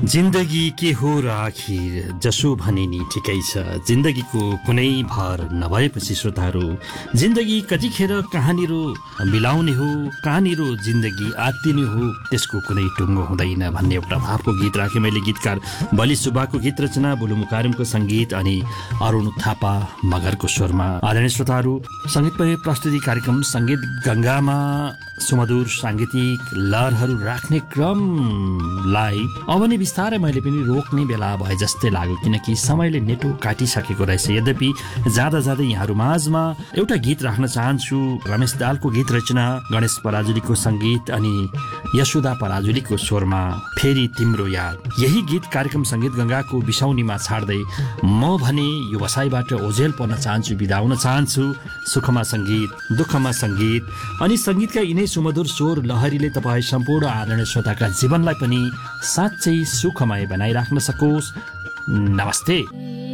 जिन्दगी के हो र आखिर जसो भने नि ठिकै छ। जिन्दगीको कुनै भर नभएपछि श्रोताहरू, जिन्दगी कतिखेर कहाँनिर मिलाउने हो, कहाँनिर जिन्दगी आत्तिने हो, त्यसको कुनै टुङ्गो हुँदैन भन्ने एउटा भावको गीत राखेँ मैले। गीतकार बलि सुब्बाको गीत रचना, बुलु मुकारिमको सङ्गीत अनि अरुण थापा मगरको स्वरमा। आदरणीय श्रोताहरू, सङ्गीतमय प्रस्तुति कार्यक्रम सङ्गीत गङ्गामा सुमधुर साङ्गीतिक लहरहरू राख्ने क्रमलाई अब नै बिस्तारै मैले पनि रोक्ने बेला भए जस्तै लाग्यो, किनकि समयले नेटो काटिसकेको रहेछ। यद्यपि जाँदा जाँदै यहाँहरू माझमा एउटा गीत राख्न चाहन्छु। रमेश दालको गीत रचना, गणेश पराजुलीको सङ्गीत अनि यशोदा पराजुलीको स्वरमा फेरि तिम्रो याद। यही गीत कार्यक्रम सङ्गीत गङ्गाको बिसाउनीमा छाड्दै म भने यो बसाइबाट ओझेल पर्न चाहन्छु, बिदा हुन चाहन्छु। सुखमा सङ्गीत, दुःखमा सङ्गीत अनि सङ्गीतका यिनै सुमधुर स्वर लहरीले तपाईँ सम्पूर्ण आदरणीय श्रोताका जीवनलाई पनि साँच्चै सुखमय बनाइराख्न सकोस्। नमस्ते।